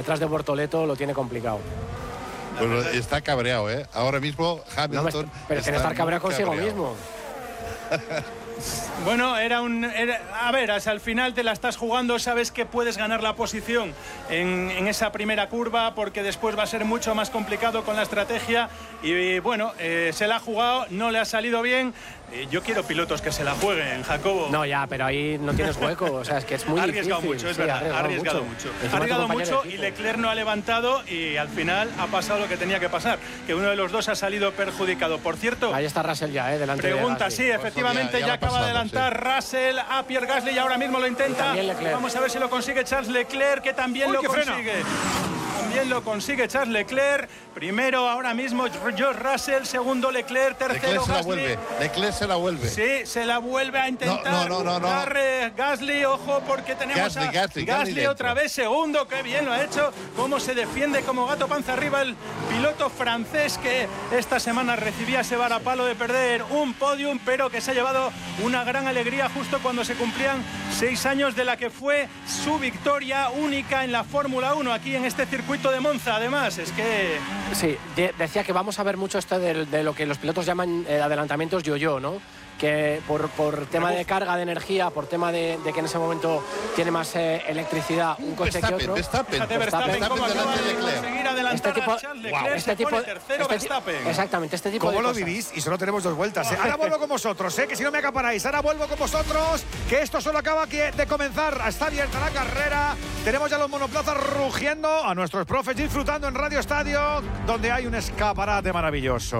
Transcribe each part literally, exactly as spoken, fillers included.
detrás de Bortoleto lo tiene complicado. Pues está cabreado, ¿eh? Ahora mismo Hamilton. No, pero tiene que estar cabreado consigo cabreado. mismo. Bueno, era un... Era, a ver, hasta el final te la estás jugando, sabes que puedes ganar la posición en, en esa primera curva, porque después va a ser mucho más complicado con la estrategia. Y bueno, eh, se la ha jugado, no le ha salido bien. Eh, yo quiero pilotos que se la jueguen, Jacobo. No, ya, pero ahí no tienes hueco, o sea, es que es muy ha arriesgado difícil. mucho, es sí, verdad, ha arriesgado, ha arriesgado mucho. mucho. Ha arriesgado mucho y Leclerc no ha levantado y al final ha pasado lo que tenía que pasar, que uno de los dos ha salido perjudicado. Por cierto, ahí está Russell ya, eh, delante de pregunta, sí, efectivamente, pues ya, ya, ya acaba pasado, de adelantar sí. Russell a Pierre Gasly y ahora mismo lo intenta. Vamos a ver si lo consigue Charles Leclerc, que también Uy, lo consigue. Frena. También lo consigue Charles Leclerc. Primero ahora mismo George Russell, segundo Leclerc, tercero Leclerc se Gasly. la vuelve. Leclerc se la vuelve. Sí, se la vuelve a intentar. No, no, no, no, no. Gasly, ojo, porque tenemos Gasly, a Gasly, Gasly, Gasly otra vez segundo. Qué bien lo ha hecho. Cómo se defiende como gato panza arriba el piloto francés, que esta semana recibía ese varapalo de perder un podium, pero que se ha llevado una gran alegría justo cuando se cumplían seis años de la que fue su victoria única en la Fórmula uno aquí en este circuito de Monza. Además, es que... Sí, de, decía que vamos a ver mucho esto de, de lo que los pilotos llaman eh, adelantamientos yo-yo, ¿no? Que por, por tema de carga de energía, por tema de, de que en ese momento tiene más eh, electricidad un coche Verstappen, que otro. Verstappen, Fíjate, Verstappen, Verstappen, Verstappen delante de Leclerc. Conseguir adelantar este tipo, a Charles Leclerc, wow, este se tipo, pone tercero este, Verstappen. Exactamente, este tipo ¿Cómo de lo cosas. vivís? Y solo tenemos dos vueltas, ¿eh? Ahora vuelvo con vosotros, ¿eh? Que si no me acaparáis. Ahora vuelvo con vosotros, que esto solo acaba de comenzar. Está abierta la carrera. Tenemos ya los monoplazas rugiendo, a nuestros profes disfrutando en Radio Estadio, donde hay un escaparate maravilloso.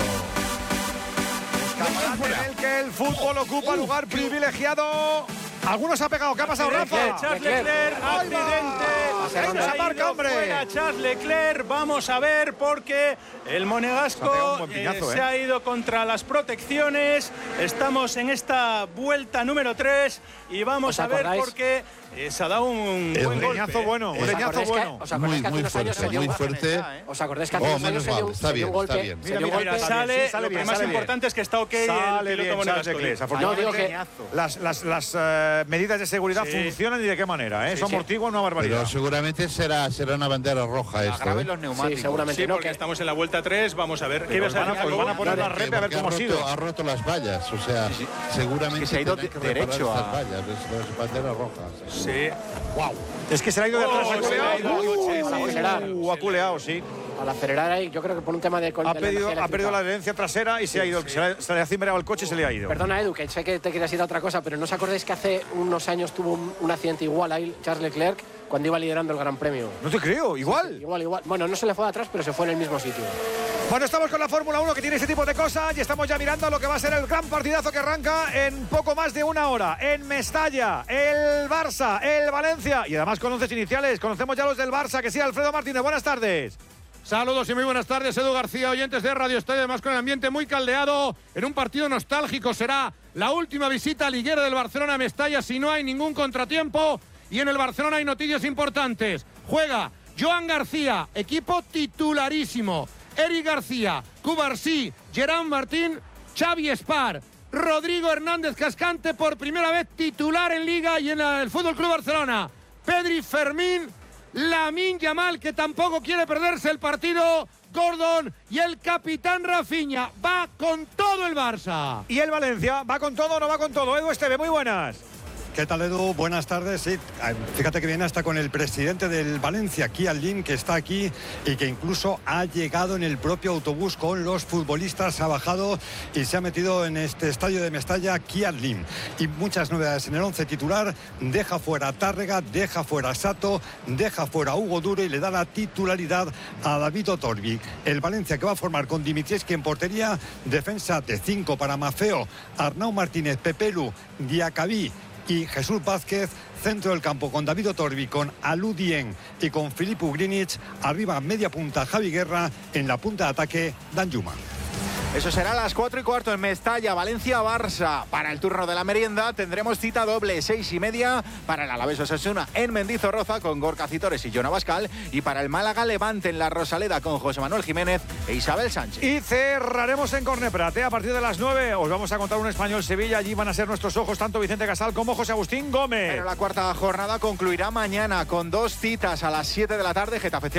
Escaparate en el que el fútbol ocupa lugar privilegiado. Algunos ha pegado. ¿Qué ha pasado, Rafa? Charles Leclerc, accidente. Ahí se marca, hombre. Fuera Charles Leclerc. Vamos a ver, porque el monegasco se ha, piñazo, eh, eh. se ha ido contra las protecciones. Estamos en esta vuelta número tres y vamos a ver porque eh, se ha dado un el buen leñazo golpe. bueno, un leñazo bueno. ¿Os acordáis que hace unos años se dio muy un fuerte. ¿eh? ¿Os acordáis que hace Oh, unos años se dio, está se dio bien, un golpe? está bien. Se dio Mira, un mira, golpe. sale, sí, sale lo bien, que más sale importante bien. es que está ok Sale el piloto bien, Charles monegasco. Leclerc. No, digo que las, las, las uh, medidas de seguridad Sí. funcionan y de qué manera, ¿eh? Sí, Eso sí. amortigua una barbaridad. Pero seguramente será, será una bandera roja esto. Graben ¿eh? los neumáticos. Sí, seguramente Sí, no. porque Que estamos en la vuelta tres. Vamos a ver. ¿Qué Pero ibas a van a- decir, pues Jacobo? van a poner la Porque- repe a ver porque cómo ha ha sido. roto, ha roto las vallas, o sea, Sí, sí. seguramente Es que se ha ido tendrán que de- reparar derecho estas a- vallas, es, es bandera roja. Sí. Wow. Es que se le ha ido de atrás. Oh, ¿Ha se le ha ido el culeado? coche, sí, Uh, sí. uh, ha culeado, sí. al acelerar ahí, yo creo que por un tema de... Ha, de la pedido, energía ha eléctrica. perdido la adherencia trasera y se ha ido. Se, le, se le ha cimbreado el coche y se le ha ido. Perdona, Edu, que sé que te querías ir a otra cosa, pero ¿no os acordáis que hace unos años tuvo un, un accidente igual ahí Charles Leclerc cuando iba liderando el Gran Premio? No te creo, igual. Igual, igual. Bueno, no se le fue de atrás, pero se fue en el mismo sitio. Bueno, estamos con la Fórmula uno que tiene ese tipo de cosas y estamos ya mirando lo que va a ser el gran partidazo que arranca en poco más de una hora. En Mestalla, el Barça, el Valencia y además con once iniciales. Conocemos ya los del Barça, que sí, Alfredo Martínez. Buenas tardes. Saludos y muy buenas tardes, Edu García, oyentes de Radio Estadio, además con el ambiente muy caldeado, en un partido nostálgico. Será la última visita liguera del Barcelona a Mestalla si no hay ningún contratiempo, y en el Barcelona hay noticias importantes. Juega Joan García, equipo titularísimo, Eric García, Cubarsí, Gerard Martín, Xavi Espar, Rodrigo Hernández Cascante, por primera vez titular en Liga y en el F C Barcelona, Pedri, Fermín, Lamine Yamal, que tampoco quiere perderse el partido, Gordon y el capitán Rafinha. Va con todo el Barça. ¿Y el Valencia? ¿Va con todo o no va con todo? Edu Esteve, muy buenas. ¿Qué tal, Edu? Buenas tardes. Sí, fíjate que viene hasta con el presidente del Valencia, Kian Lin, que está aquí y que incluso ha llegado en el propio autobús con los futbolistas, ha bajado y se ha metido en este estadio de Mestalla, Kian Lin. Y muchas novedades en el once titular. Deja fuera a Tárrega, deja fuera a Sato, deja fuera a Hugo Duro y le da la titularidad a David Otorbi. El Valencia que va a formar con Dimitrievski en portería, defensa de cinco para Mafeo, Arnau Martínez, Pepelu, Diacabí y Jesús Vázquez, centro del campo con David Otorbi, con Alou Dieng y con Filip Ugrinic, arriba media punta Javi Guerra, en la punta de ataque Danjuma. Eso será a las cuatro y cuarto en Mestalla, Valencia-Barça. Para el turno de la merienda tendremos cita doble, seis y media, para el Alavés Osasuna en Mendizorroza con Gorka Citores y Jon Abascal, y para el Málaga-Levante en la Rosaleda con José Manuel Jiménez e Isabel Sánchez. Y cerraremos en Corneprate a partir de las nueve. Os vamos a contar un Español-Sevilla. Allí van a ser nuestros ojos tanto Vicente Casal como José Agustín Gómez. Pero la cuarta jornada concluirá mañana con dos citas a las siete de la tarde. Getafe